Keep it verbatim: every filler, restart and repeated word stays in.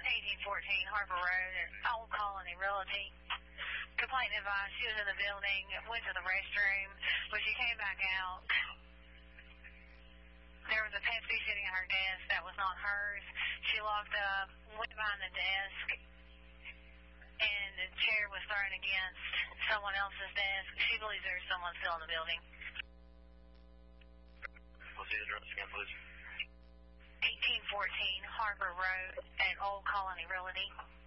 eighteen fourteen Harbor Road at Old Colony Realty. Complaint advised she was in the building, went to the restroom. When she came back out, there was a Pepsi sitting at her desk that was not hers. She locked up, went behind the desk, and the chair was thrown against someone else's desk. She believes there's someone still in the building. What's the address again, please? eighteen fourteen Harbor Road at Old Colony Realty.